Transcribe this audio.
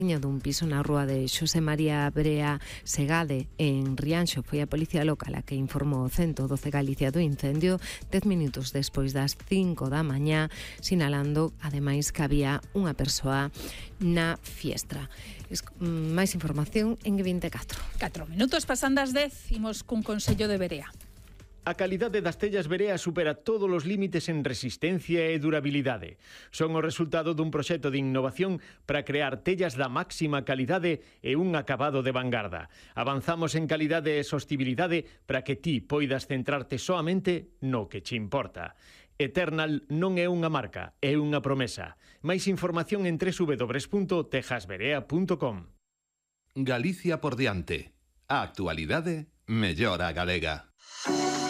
dun piso na rúa de Xosé María Brea Segade en Rianxo. Foi a Policía Local a que informou o 112 Galicia do incendio 10 minutos despois das 5 da mañá, sinalando ademais que había unha persoa na fiestra. Máis información en 24. 4 minutos pasan das 10, imos cun consello de Berea. A calidade das tellas Berea supera todos os límites en resistencia e durabilidade. Son o resultado dun proxecto de innovación para crear tellas da máxima calidade e un acabado de vanguarda. Avanzamos en calidade e sostibilidade para que ti poidas centrarte soamente no que che importa. Eternal non é unha marca, é unha promesa. Máis información en www.tejasberea.com. Galicia por diante. A actualidade mellora a galega.